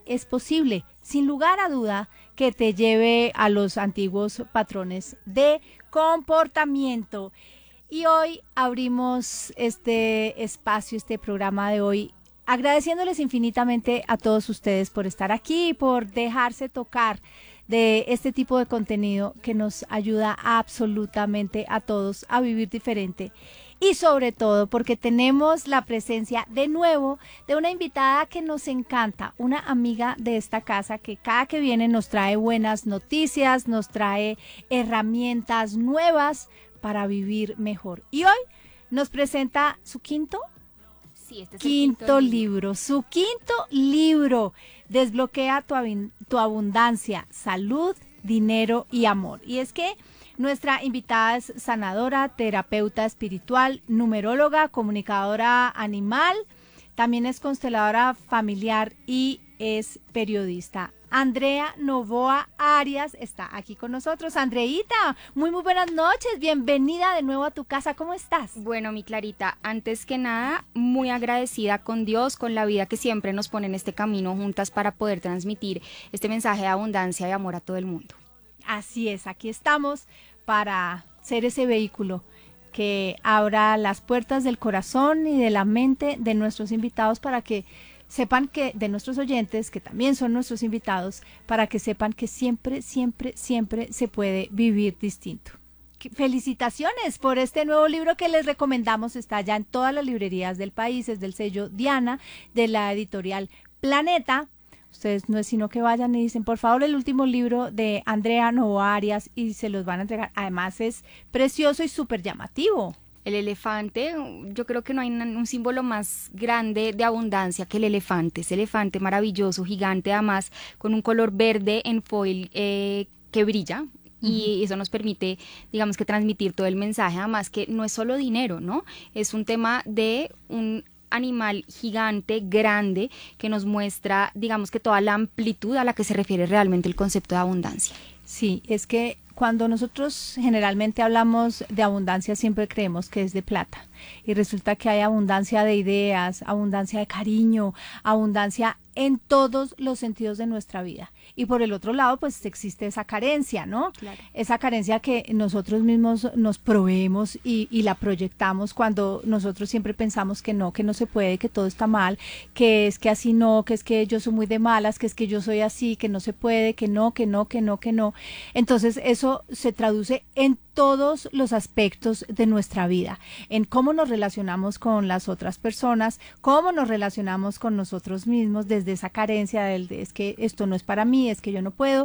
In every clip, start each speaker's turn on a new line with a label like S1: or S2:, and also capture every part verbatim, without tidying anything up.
S1: es posible, sin lugar a duda, que te lleve a los antiguos patrones de comportamiento. Y hoy abrimos este espacio, este programa de hoy, agradeciéndoles infinitamente a todos ustedes por estar aquí, por dejarse tocar de este tipo de contenido que nos ayuda absolutamente a todos a vivir diferente. Y sobre todo porque tenemos la presencia de nuevo de una invitada que nos encanta, una amiga de esta casa que cada que viene nos trae buenas noticias, nos trae herramientas nuevas para vivir mejor. Y hoy nos presenta su quinto,
S2: sí, este es
S1: quinto,
S2: el quinto
S1: libro.
S2: libro,
S1: su quinto libro, Desbloquea tu, tu abundancia, salud, dinero y amor. Y es que nuestra invitada es sanadora, terapeuta espiritual, numeróloga, comunicadora animal, también es consteladora familiar y es periodista. Andrea Novoa Arias está aquí con nosotros. Andreita, muy muy buenas noches, bienvenida de nuevo a tu casa, ¿cómo estás?
S2: Bueno, mi Clarita, antes que nada, muy agradecida con Dios, con la vida que siempre nos pone en este camino juntas para poder transmitir este mensaje de abundancia y amor a todo el mundo.
S1: Así es, aquí estamos para ser ese vehículo que abra las puertas del corazón y de la mente de nuestros invitados para que sepan que, de nuestros oyentes, que también son nuestros invitados, para que sepan que siempre, siempre, siempre se puede vivir distinto. Felicitaciones por este nuevo libro que les recomendamos, está ya en todas las librerías del país, es del sello Diana, de la editorial Planeta. Ustedes no es sino que vayan y dicen, por favor, el último libro de Andrea Novoa Arias y se los van a entregar. Además es precioso y súper llamativo.
S2: El elefante, yo creo que no hay un símbolo más grande de abundancia que el elefante. Ese elefante maravilloso, gigante, además con un color verde en foil eh, que brilla. Y eso nos permite, digamos que transmitir todo el mensaje, además que no es solo dinero, ¿no? Es un tema de un animal gigante, grande, que nos muestra, digamos que toda la amplitud a la que se refiere realmente el concepto de abundancia.
S1: Sí, es que cuando nosotros generalmente hablamos de abundancia siempre creemos que es de plata y resulta que hay abundancia de ideas, abundancia de cariño, abundancia en todos los sentidos de nuestra vida. Y por el otro lado, pues existe esa carencia, ¿no?
S2: Claro.
S1: Esa carencia que nosotros mismos nos proveemos y, y la proyectamos cuando nosotros siempre pensamos que no, que no se puede, que todo está mal, que es que así no, que es que yo soy muy de malas, que es que yo soy así, que no se puede, que no, que no, que no, que no. Entonces eso se traduce en todos los aspectos de nuestra vida, en cómo nos relacionamos con las otras personas, cómo nos relacionamos con nosotros mismos desde esa carencia del de, es que esto no es para mí, es que yo no puedo.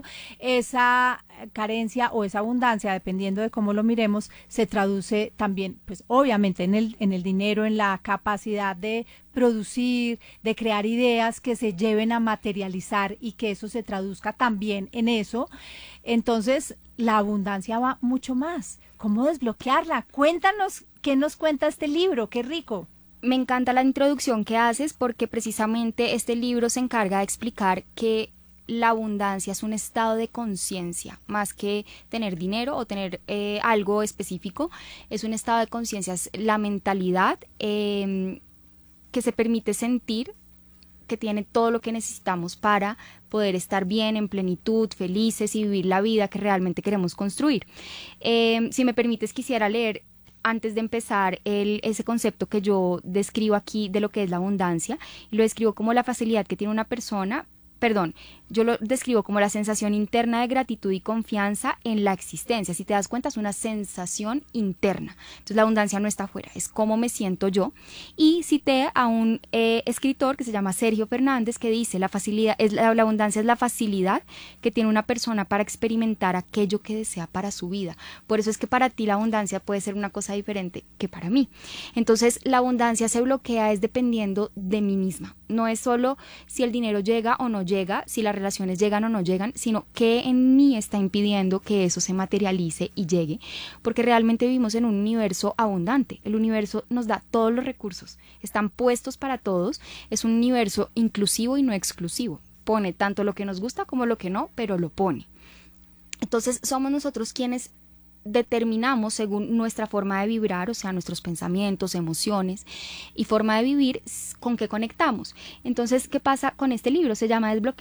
S1: Esa carencia o esa abundancia, dependiendo de cómo lo miremos, se traduce también, pues obviamente en el, en el dinero, en la capacidad de producir, de crear ideas que se lleven a materializar y que eso se traduzca también en eso. Entonces, la abundancia va mucho más. ¿Cómo desbloquearla? Cuéntanos qué nos cuenta este libro, qué rico.
S2: Me encanta la introducción que haces porque precisamente este libro se encarga de explicar que la abundancia es un estado de conciencia, más que tener dinero o tener eh, algo específico, es un estado de conciencia, es la mentalidad eh, que se permite sentir que tiene todo lo que necesitamos para poder estar bien, en plenitud, felices y vivir la vida que realmente queremos construir. Eh, si me permites, quisiera leer antes de empezar el, ese concepto que yo describo aquí de lo que es la abundancia, y lo describo como la facilidad que tiene una persona, perdón, yo lo describo como la sensación interna de gratitud y confianza en la existencia. Si te das cuenta, es una sensación interna. Entonces la abundancia no está afuera, es cómo me siento yo. Y cité a un eh, escritor que se llama Sergio Fernández, que dice, la facilidad es la, la abundancia es la facilidad que tiene una persona para experimentar aquello que desea para su vida. Por eso es que para ti la abundancia puede ser una cosa diferente que para mí. Entonces la abundancia se bloquea es dependiendo de mí misma. No es solo si el dinero llega o no llega, si las relaciones llegan o no llegan, sino qué en mí está impidiendo que eso se materialice y llegue, porque realmente vivimos en un universo abundante. El universo nos da todos los recursos, están puestos para todos, es un universo inclusivo y no exclusivo, pone tanto lo que nos gusta como lo que no, pero lo pone. Entonces somos nosotros quienes determinamos según nuestra forma de vibrar, o sea, nuestros pensamientos, emociones y forma de vivir, con qué conectamos. Entonces, ¿qué pasa con este libro? Se llama Desbloquea